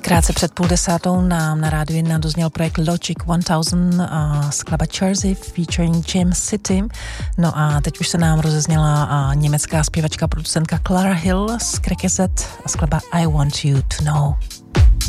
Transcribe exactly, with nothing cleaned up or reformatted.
Krátce před půl desátou nám na rádiu jedna dozněl projekt Logic tisíc a skladba Jersey featuring Jam City. No a teď už se nám rozezněla německá zpěvačka, producentka Clara Hill z Krekezet a skladba I Want You to Know.